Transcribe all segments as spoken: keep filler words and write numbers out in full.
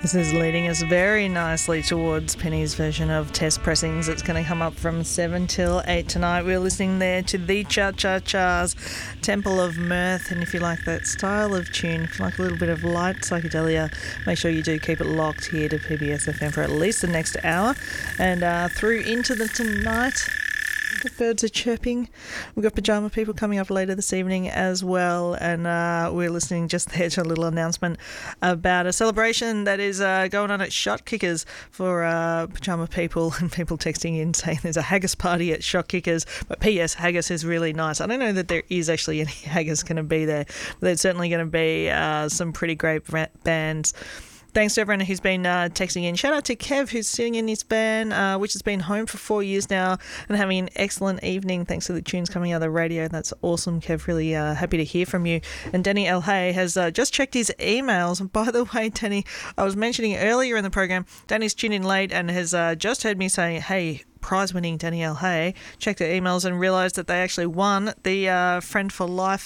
This is leading us very nicely towards Penny's version of Test Pressings. It's going to come up from seven till eight tonight. We're listening there to the Cha-Cha-Chas, Temple of Mirth. And if you like that style of tune, if you like a little bit of light psychedelia, make sure you do keep it locked here to P B S F M for at least the next hour. And uh, through into the tonight, the birds are chirping. We've got Pajama People coming up later this evening as well, and uh, we're listening just there to a little announcement about a celebration that is uh, going on at Shot Kickers for uh, Pajama People, and people texting in saying there's a haggis party at Shot Kickers, but P S haggis is really nice. I don't know that there is actually any haggis going to be there, but there's certainly going to be uh, some pretty great bands. Thanks to everyone who's been uh, texting in. Shout out to Kev, who's sitting in his van, uh, which has been home for four years now and having an excellent evening thanks to the tunes coming out of the radio. That's awesome, Kev. Really uh, happy to hear from you. And Danny El Hay has uh, just checked his emails. And by the way, Danny, I was mentioning earlier in the program, Danny's tuned in late and has uh, just heard me say, hey, prize-winning Danny El Hay, checked her emails and realised that they actually won the uh, Friend for Life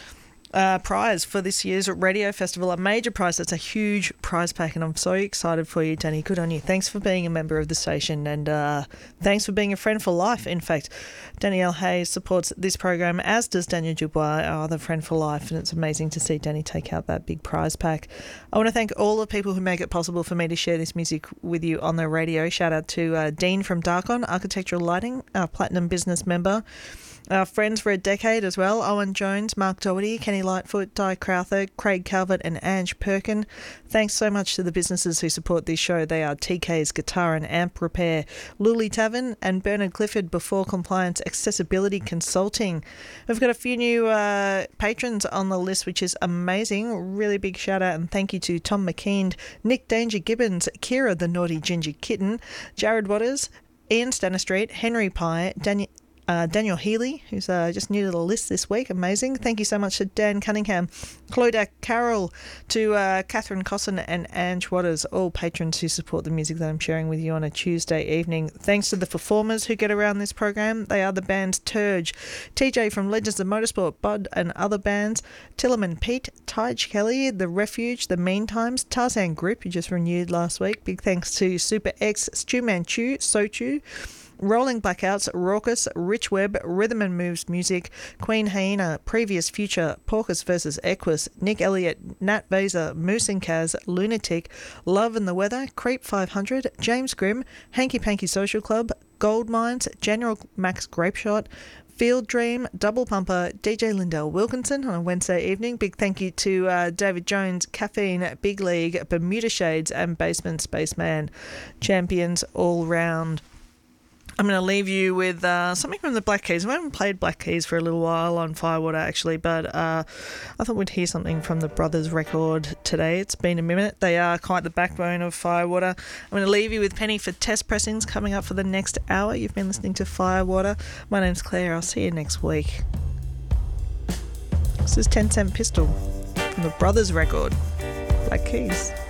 Uh, prize for this year's radio festival, a major prize. That's a huge prize pack, and I'm so excited for you, Danny. Good on you. Thanks for being a member of the station, and uh, thanks for being a friend for life. In fact, Danielle Hayes supports this program, as does Daniel Dubois, our other friend for life, and it's amazing to see Danny take out that big prize pack. I want to thank all the people who make it possible for me to share this music with you on the radio. Shout out to uh, Dean from Darkon Architectural Lighting, our Platinum Business member. Our friends for a decade as well, Owen Jones, Mark Doherty, Kenny Lightfoot, Di Crowther, Craig Calvert and Ange Perkin. Thanks so much to the businesses who support this show. They are T K's Guitar and Amp Repair, Luli Tavern and Bernard Clifford Before Compliance Accessibility Consulting. We've got a few new uh, patrons on the list, which is amazing. Really big shout out and thank you to Tom McKean, Nick Danger Gibbons, Kira the Naughty Ginger Kitten, Jared Waters, Ian Stanistreet, Henry Pye, Daniel... Uh, Daniel Healy, who's uh, just new to the list this week. Amazing. Thank you so much to Dan Cunningham, Clodak Carroll, to uh, Catherine Cosson and Ange Waters, all patrons who support the music that I'm sharing with you on a Tuesday evening. Thanks to the performers who get around this program. They are the bands Turge, T J from Legends of Motorsport, Bud and other bands, Tillerman Pete, Tige Kelly, The Refuge, The Meantimes, Tarzan Group, who just renewed last week. Big thanks to Super X, Stu Manchu, Sochu, Rolling Blackouts, Raucous, Rich Webb, Rhythm and Moves Music, Queen Hyena, Previous Future, Porcus versus Equus, Nick Elliott, Nat Vaser, Moose and Kaz, Lunatic, Love and the Weather, Creep five hundred, James Grimm, Hanky Panky Social Club, Gold Mines, General Max Grapeshot, Field Dream, Double Pumper, D J Lindell Wilkinson on a Wednesday evening. Big thank you to uh, David Jones, Caffeine, Big League, Bermuda Shades and Basement Spaceman. Champions all round. I'm going to leave you with uh, something from the Black Keys. We haven't played Black Keys for a little while on Firewater, actually, but uh, I thought we'd hear something from the Brothers record today. It's been a minute. They are quite the backbone of Firewater. I'm going to leave you with Penny for Test Pressings coming up for the next hour. You've been listening to Firewater. My name's Claire. I'll see you next week. This is ten cent Pistol from the Brothers record, Black Keys.